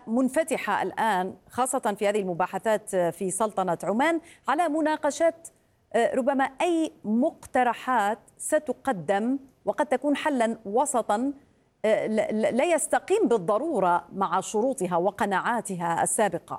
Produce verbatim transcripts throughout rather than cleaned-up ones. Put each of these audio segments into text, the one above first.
منفتحة الآن خاصة في هذه المباحثات في سلطنة عمان على مناقشة ربما أي مقترحات ستقدم وقد تكون حلا وسطا لا يستقيم بالضرورة مع شروطها وقناعاتها السابقة.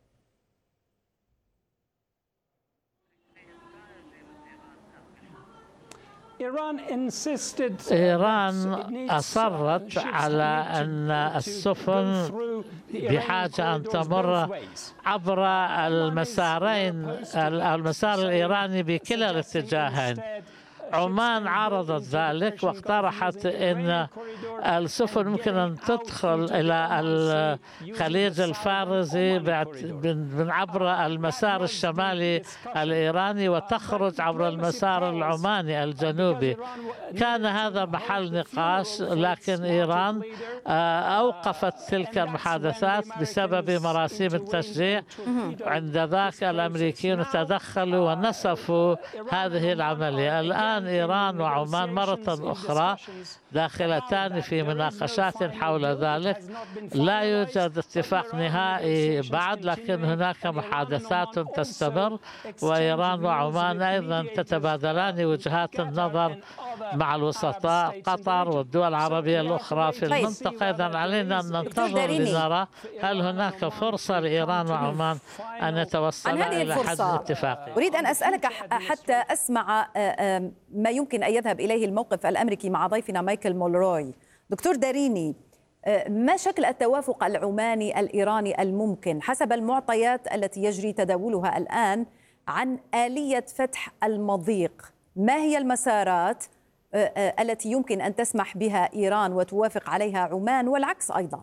إيران أصرت على أن السفن بحاجة أن تمر عبر المسارين المسار الإيراني بكلا الاتجاهين. عمان عارضت ذلك واقترحت أن السفن ممكن أن تدخل إلى الخليج الفارسي من عبر المسار الشمالي الإيراني وتخرج عبر المسار العماني الجنوبي. كان هذا محل نقاش، لكن إيران أوقفت تلك المحادثات بسبب مراسيم التشجيع. عند ذاك الأمريكيون تدخلوا ونسفوا هذه العملية. الآن إيران وعمان مرة أخرى داخلتان في مناقشات حول ذلك. لا يوجد اتفاق نهائي بعد، لكن هناك محادثات تستمر، وإيران وعمان أيضا تتبادلان وجهات النظر مع الوسطاء قطر والدول العربية الأخرى في المنطقة. إذن علينا أن ننتظر لنرى هل هناك فرصة لإيران وعمان أن يتوصلا إلى حد اتفاقي. أريد أن أسألك حتى أسمع ما يمكن أن يذهب إليه الموقف الأمريكي مع ضيفنا مايكل مولروي. دكتور داريني، ما شكل التوافق العماني الإيراني الممكن حسب المعطيات التي يجري تداولها الآن عن آلية فتح المضيق؟ ما هي المسارات التي يمكن أن تسمح بها إيران وتوافق عليها عمان والعكس أيضا؟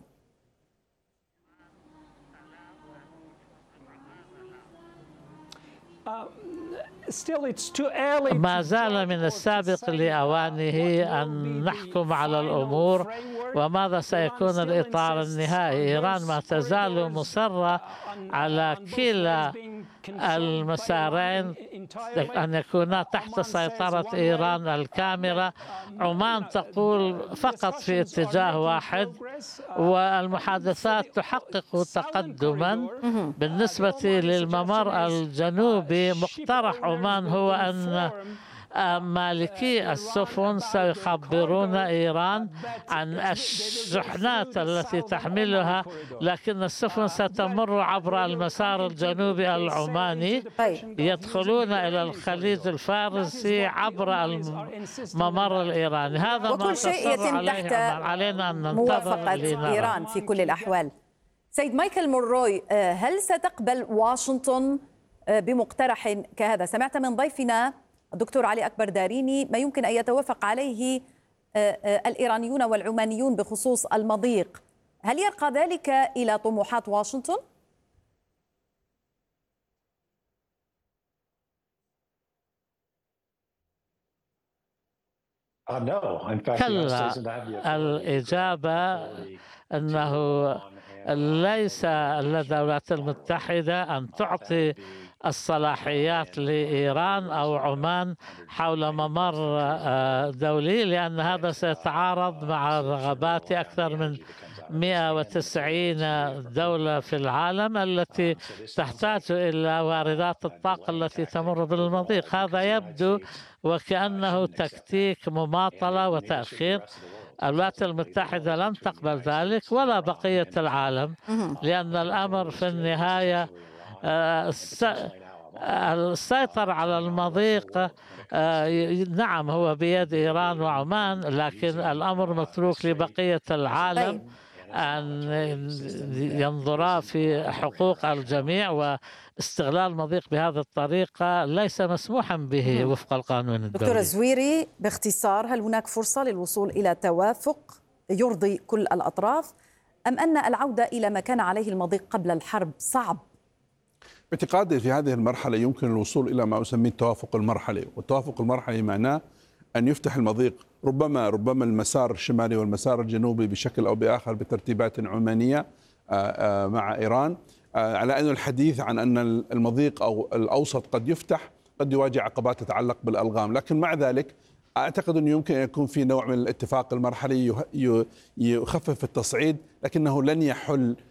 ما زال من السابق لأوانه أن نحكم على الأمور وماذا سيكون الإطار النهائي. إيران ما تزال مصرة على كلا المسارين أن يكونا تحت سيطرة إيران الكاملة. عمان تقول فقط في اتجاه واحد، والمحادثات تحقق تقدما. بالنسبة للممر الجنوبي، مقترح عمان هو أن مالكي السفن سيخبرون إيران عن الشحنات التي تحملها، لكن السفن ستمر عبر المسار الجنوبي العماني، يدخلون إلى الخليج الفارسي عبر الممر الإيراني. هذا وكل ما شيء يتم تحت علينا أن ننتظر إيران في كل الأحوال. سيد مايكل مولروي، هل ستقبل واشنطن بمقترح كهذا؟ سمعت من ضيفنا الدكتور علي أكبر داريني ما يمكن أن يتوافق عليه الإيرانيون والعمانيون بخصوص المضيق. هل يرقى ذلك إلى طموحات واشنطن؟ كلا، الإجابة أنه ليس لدى الولايات المتحدة أن تعطي الصلاحيات لإيران أو عمان حول ممر دولي، لأن هذا سيتعارض مع رغبات أكثر من مئة وتسعين دولة في العالم التي تحتاج إلى واردات الطاقة التي تمر بالمضيق. هذا يبدو وكأنه تكتيك مماطلة وتأخير. الولايات المتحدة لن تقبل ذلك ولا بقية العالم، لأن الأمر في النهاية السيطرة على المضيق نعم هو بيد إيران وعمان، لكن الأمر متروك لبقية العالم أن ينظرا في حقوق الجميع، واستغلال المضيق بهذه الطريقة ليس مسموحا به وفق القانون الدولي. دكتور الزويري، باختصار، هل هناك فرصة للوصول إلى توافق يرضي كل الأطراف، أم أن العودة إلى ما كان عليه المضيق قبل الحرب صعب؟ باعتقادي في هذه المرحلة يمكن الوصول إلى ما أسميه التوافق المرحلي، والتوافق المرحلي معناه أن يفتح المضيق ربما ربما المسار الشمالي والمسار الجنوبي بشكل أو بآخر بترتيبات عمانية مع إيران، على أن الحديث عن أن المضيق أو الأوسط قد يفتح قد يواجه عقبات تتعلق بالألغام. لكن مع ذلك أعتقد أنه يمكن أن يكون في نوع من الاتفاق المرحلي يخفف التصعيد، لكنه لن يحل